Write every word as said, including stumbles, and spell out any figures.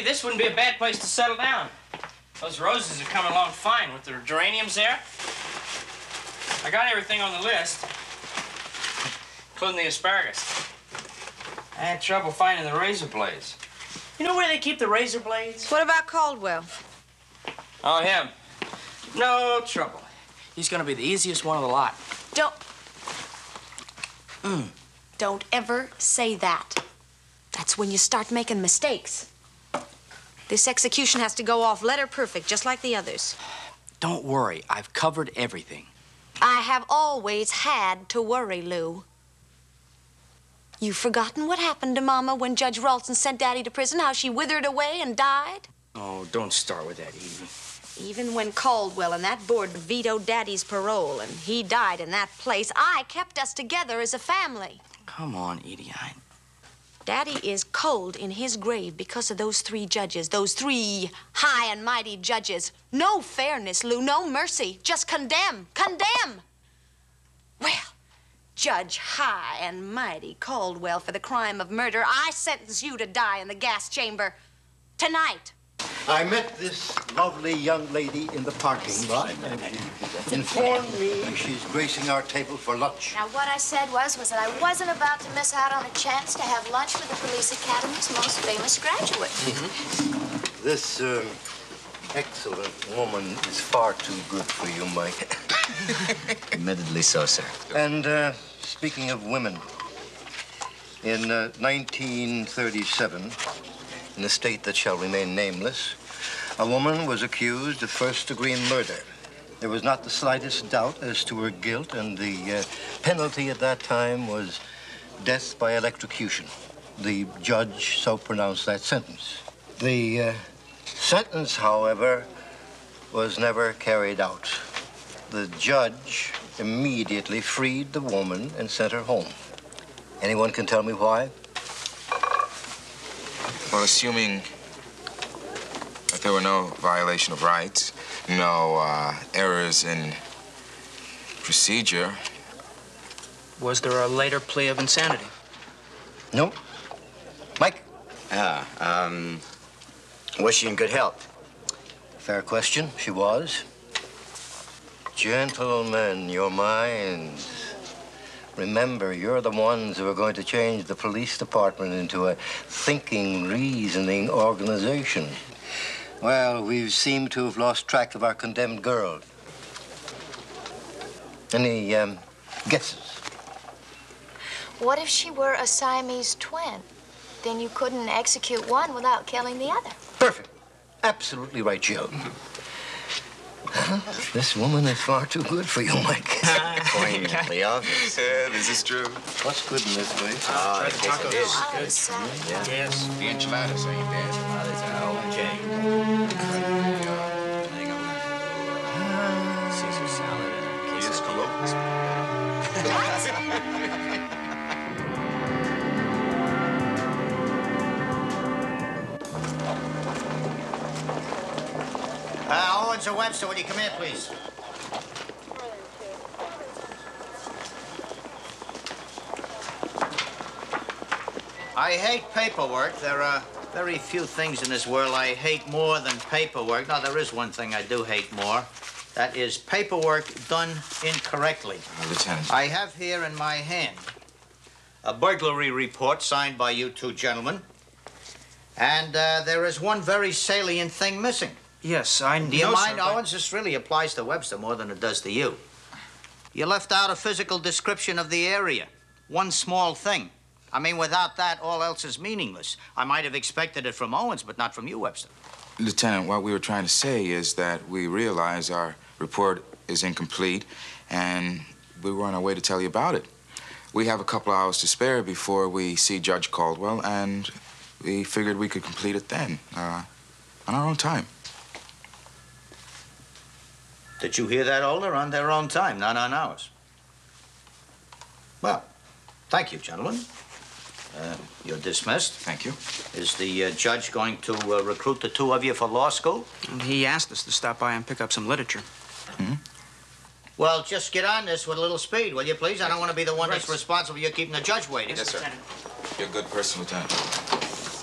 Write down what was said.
this wouldn't be a bad place to settle down. Those roses are coming along fine with the geraniums there. I got everything on the list, including the asparagus. I had trouble finding the razor blades. You know where they keep the razor blades? What about Caldwell? Oh, him. No trouble. He's gonna be the easiest one of the lot. Don't... Mm. Don't ever say that. That's when you start making mistakes. This execution has to go off letter perfect, just like the others. Don't worry. I've covered everything. I have always had to worry, Lou. You've forgotten what happened to Mama when Judge Ralston sent Daddy to prison, how she withered away and died? Oh, don't start with that, Edie. Even when Caldwell and that board vetoed Daddy's parole and he died in that place, I kept us together as a family. Come on, Edie. I... Daddy is cold in his grave because of those three judges, those three high and mighty judges. No fairness, Lou, no mercy. Just condemn, condemn. Well, Judge High and Mighty Caldwell, for the crime of murder, I sentence you to die in the gas chamber tonight. I met this lovely young lady in the parking lot, and she informed me she's gracing our table for lunch. Now, what I said was, was that I wasn't about to miss out on a chance to have lunch with the Police Academy's most famous graduate. Mm-hmm. This uh, excellent woman is far too good for you, Mike. Admittedly so, sir. And uh, speaking of women, in uh, nineteen thirty-seven, in a state that shall remain nameless, a woman was accused of first-degree murder. There was not the slightest doubt as to her guilt, and the uh, penalty at that time was death by electrocution. The judge so pronounced that sentence. The uh, sentence, however, was never carried out. The judge immediately freed the woman and sent her home. Anyone can tell me why? Well, assuming that there were no violation of rights, no uh, errors in procedure. Was there a later plea of insanity? No. Mike? Ah, um, was she in good health? Fair question. She was. Gentlemen, your minds. Remember, you're the ones who are going to change the police department into a thinking, reasoning organization. Well, we seem to have lost track of our condemned girl. Any um, guesses? What if she were a Siamese twin? Then you couldn't execute one without killing the other. Perfect. Absolutely right, Jill. This woman is far too good for you, Mike. Poignantly obvious. Yeah, this is true. What's good in this place? Oh, I guess it is. Oh, it's, uh, Yeah. Yes. The enchiladas, ain't bad. Oh, that's a okay. Caesar salad and a Yes, Uh, Owens or Webster, would you come in, please? I hate paperwork. There are very few things in this world I hate more than paperwork. Now, there is one thing I do hate more. That is paperwork done incorrectly. Uh, Lieutenant. I have here in my hand a burglary report signed by you two gentlemen. And uh, there is one very salient thing missing. Yes, I know, Do you mind, sir, but- Owens? This really applies to Webster more than it does to you. You left out a physical description of the area. One small thing. I mean, without that, all else is meaningless. I might have expected it from Owens, but not from you, Webster. Lieutenant, what we were trying to say is that we realize our report is incomplete, and we were on our way to tell you about it. We have a couple hours to spare before we see Judge Caldwell, and we figured we could complete it then, uh, on our own time. Did you hear that, Older? On their own time, not on ours. Well, thank you, gentlemen. Uh, you're dismissed. Thank you. Is the uh, judge going to uh, recruit the two of you for law school? He asked us to stop by and pick up some literature. Hmm? Well, just get on this with a little speed, will you, please? I don't want to be the one that's responsible for you keeping the judge waiting. Yes, sir. You're a good person, Lieutenant.